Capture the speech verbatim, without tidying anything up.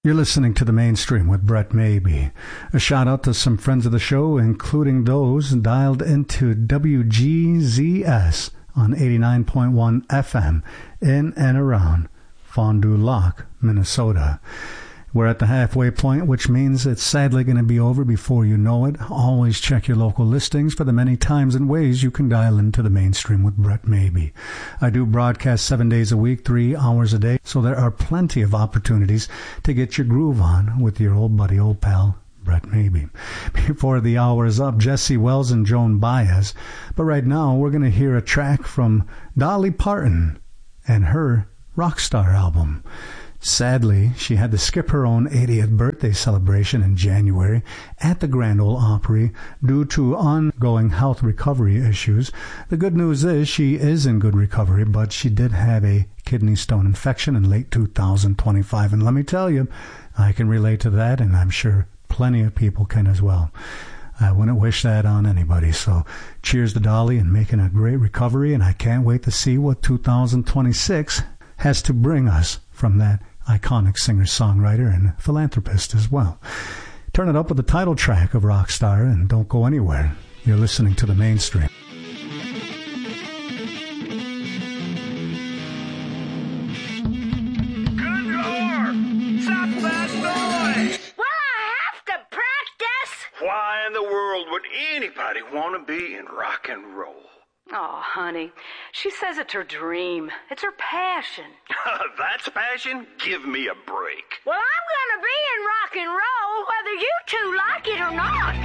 You're listening to The Mainstream with Brett Maybe. A shout out to some friends of the show, including those dialed into W G Z S on eighty-nine point one F M in and around Fond du Lac, Minnesota. We're at the halfway point, which means it's sadly going to be over before you know it. Always check your local listings for the many times and ways you can dial into The Mainstream with Brett Maybe. I do broadcast seven days a week, three hours a day, so there are plenty of opportunities to get your groove on with your old buddy, old pal, Brett Maybe. Before the hour is up, Jesse Wells and Joan Baez. But right now, we're going to hear a track from Dolly Parton and her Rockstar album. Sadly, she had to skip her own eightieth birthday celebration in January at the Grand Ole Opry due to ongoing health recovery issues. The good news is she is in good recovery, but she did have a kidney stone infection in late two thousand twenty-five. And let me tell you, I can relate to that, and I'm sure plenty of people can as well. I wouldn't wish that on anybody. So cheers to Dolly and making a great recovery, and I can't wait to see what two thousand twenty-six has to bring us from that iconic singer-songwriter and philanthropist as well. Turn it up with the title track of Rockstar and don't go anywhere. You're listening to The Mainstream. Good Lord! Stop that noise! Well, I have to practice. Why in the world would anybody want to be in rock and roll? Oh, honey, she says it's her dream. It's her passion. That's passion? Give me a break. Well, I'm going to be in rock and roll whether you two like it or not.